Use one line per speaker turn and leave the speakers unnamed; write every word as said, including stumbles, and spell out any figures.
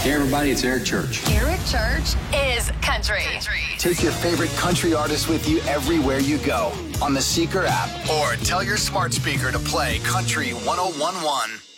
Hey, everybody, it's Eric Church.
Eric Church is country. country.
Take your favorite country artist with you everywhere you go on the Seeker app, or tell your smart speaker to play Country one oh one one.